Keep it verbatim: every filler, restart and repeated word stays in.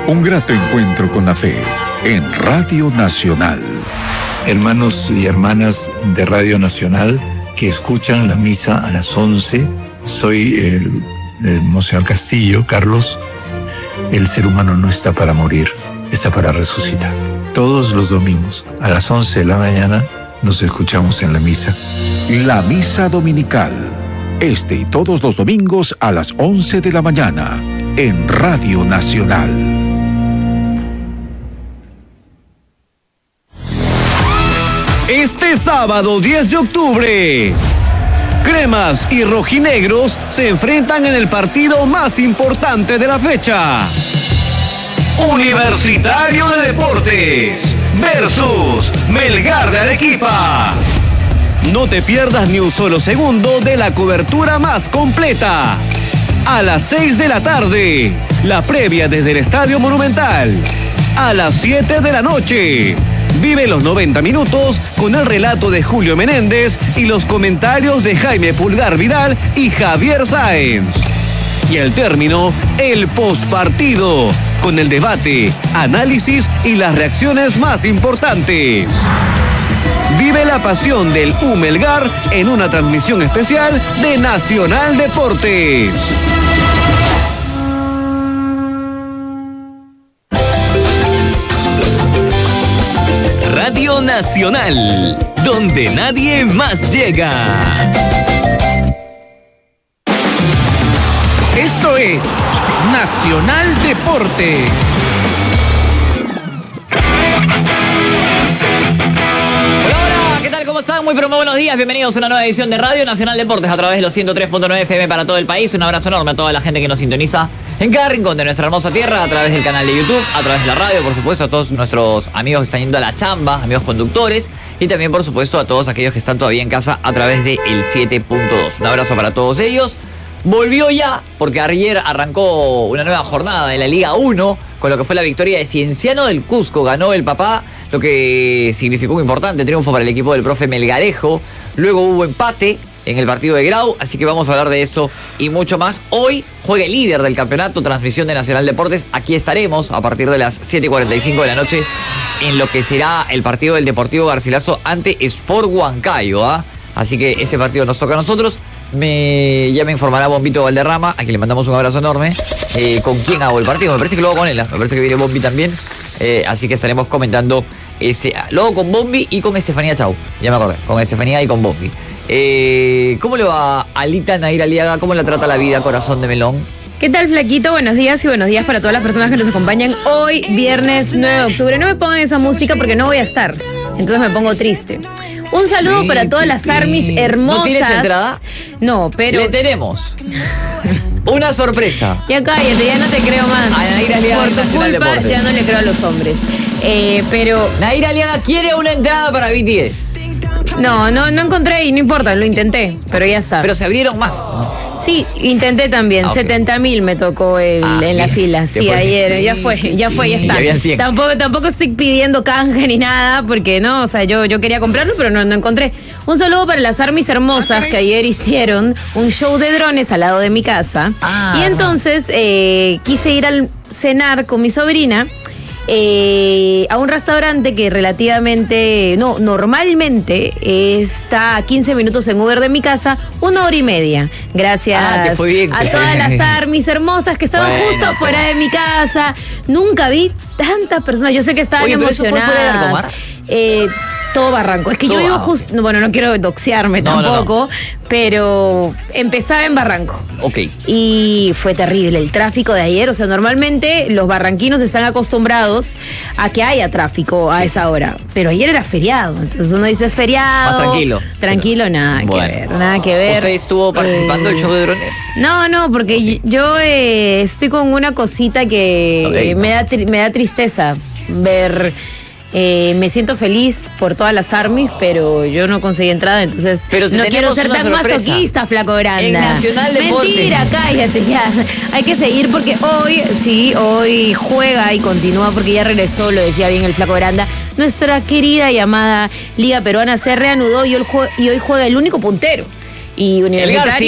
Un grato encuentro con la fe en Radio Nacional. Hermanos y hermanas de Radio Nacional que escuchan la misa a las once, soy el, el Monseñor Castillo, Carlos. El ser humano no está para morir, está para resucitar. Todos los domingos a las once de la mañana nos escuchamos en la misa. La misa dominical, este y todos los domingos a las once de la mañana en Radio Nacional. Este sábado diez de octubre, cremas y rojinegros se enfrentan en el partido más importante de la fecha. Universitario de Deportes versus Melgar de Arequipa. No te pierdas ni un solo segundo de la cobertura más completa. A las seis de la tarde, la previa desde el Estadio Monumental. A las siete de la noche, vive los noventa minutos con el relato de Julio Menéndez y los comentarios de Jaime Pulgar Vidal y Javier Sáenz. Y al término, el postpartido, con el debate, análisis y las reacciones más importantes. Vive la pasión del U Melgar en una transmisión especial de Nacional Deportes. Radio Nacional, donde nadie más llega. Esto es Nacional Deporte. Hola, hola, ¿qué tal? ¿Cómo están? Muy pero muy buenos días. Bienvenidos a una nueva edición de Radio Nacional Deportes a través de los ciento tres punto nueve F M para todo el país. Un abrazo enorme a toda la gente que nos sintoniza en cada rincón de nuestra hermosa tierra, a través del canal de YouTube, a través de la radio, por supuesto, a todos nuestros amigos que están yendo a la chamba, amigos conductores, y también, por supuesto, a todos aquellos que están todavía en casa a través del siete punto dos. Un abrazo para todos ellos. Volvió ya, porque ayer arrancó una nueva jornada de la Liga uno, con lo que fue la victoria de Cienciano del Cusco. Ganó el papá, lo que significó un importante triunfo para el equipo del profe Melgarejo. Luego hubo empate en el partido de Grau, así que vamos a hablar de eso y mucho más. Hoy juega el líder del campeonato, transmisión de Nacional Deportes. Aquí estaremos a partir de las siete y cuarenta y cinco de la noche en lo que será el partido del Deportivo Garcilaso ante Sport Huancayo, ¿ah? Así que ese partido nos toca a nosotros. Me, ya me informará Bombito Valderrama, a quien le mandamos un abrazo enorme, eh, con quién hago el partido. Me parece que lo hago con él, me parece que viene Bombi también, eh, así que estaremos comentando ese. Luego con Bombi y con Estefanía Chau, ya me acordé, con Estefanía y con Bombi. Eh, ¿Cómo le va a Alita Nair Aliaga? ¿Cómo la trata la vida, corazón de melón? ¿Qué tal, flaquito? Buenos días y buenos días para todas las personas que nos acompañan hoy, viernes nueve de octubre. No me pongan esa música porque no voy a estar, entonces me pongo triste. Un saludo sí, para todas las armies hermosas. ¿No tienes entrada? No, pero... Le tenemos una sorpresa. Ya cállate, ya no te creo más. A Nair Aliaga Por tu Nacional culpa, Deportes. ya no le creo a los hombres. Eh, pero... Nair Aliaga quiere una entrada para B T S. No, no, no encontré y no importa, lo intenté, pero ya está. Pero se abrieron más, ¿no? Sí, intenté también. Ah, okay. setenta mil me tocó el, ah, en la fila. Sí, ayer. Ya fue, ya fue, ya está. Ya tampoco, tampoco estoy pidiendo canje ni nada, porque no, o sea, yo, yo quería comprarlo, pero no, no encontré. Un saludo para las armies hermosas okay. que ayer hicieron un show de drones al lado de mi casa. Ah, y entonces eh, quise ir a cenar con mi sobrina. Eh, a un restaurante que relativamente, no, normalmente está a quince minutos en Uber de mi casa, una hora y media. Gracias ah, te fue bien, a todas las armies hermosas que estaban bueno, justo afuera pero... de mi casa. Nunca vi tantas personas. Yo sé que estaban Oye, emocionadas. ¿Pero eso fue fuera de Arcomar? Eh, todo Barranco. Es que todo yo vivo justo, bueno, no quiero doxearme no, tampoco, no, no. pero empezaba en Barranco. Ok. Y fue terrible el tráfico de ayer. O sea, normalmente los barranquinos están acostumbrados a que haya tráfico a esa hora. Pero ayer era feriado. Entonces uno dice feriado. Más tranquilo. Tranquilo, pero... nada bueno. que ver, nada que ver. ¿Usted estuvo participando del eh... show de drones? No, no, porque yo eh, estoy con una cosita que okay, eh, no. me, da tri- me da tristeza ver... Eh, me siento feliz por todas las armies, pero yo no conseguí entrada, entonces pero no quiero ser tan sorpresa. masoquista, flaco grande. En Nacional Deportes. Mentira, cállate ya. Hay que seguir porque hoy, sí, hoy juega y continúa porque ya regresó, lo decía bien el flaco Granda. Nuestra querida y amada Liga Peruana se reanudó y hoy juega, y hoy juega el único puntero. Y Universitario